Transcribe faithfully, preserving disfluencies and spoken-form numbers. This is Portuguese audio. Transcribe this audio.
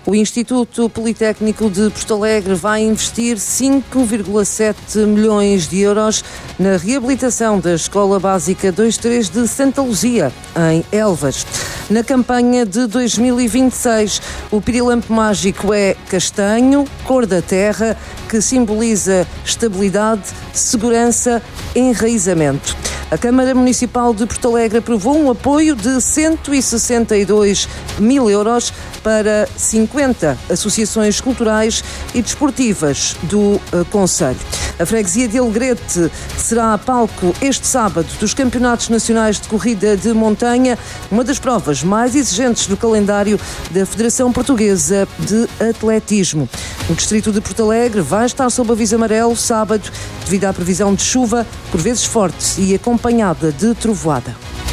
O Instituto Politécnico de Porto Alegre vai investir cinco vírgula sete milhões de euros na reabilitação da Escola Básica dois três de Santa Luzia, em Elvas. Na campanha de dois mil e vinte e seis, o pirilampo mágico é castanho, cor da terra, que simboliza estabilidade, segurança, enraizamento. A Câmara Municipal de Porto Alegre aprovou um apoio de cento e sessenta e dois mil euros para cinquenta associações culturais e desportivas do uh, concelho. A freguesia de Alegrete será palco este sábado dos Campeonatos Nacionais de Corrida de Montanha, uma das provas mais exigentes do calendário da Federação Portuguesa de Atletismo. O distrito de Porto Alegre vai estar sob aviso amarelo sábado devido à previsão de chuva, por vezes forte e acompanhada de trovoada.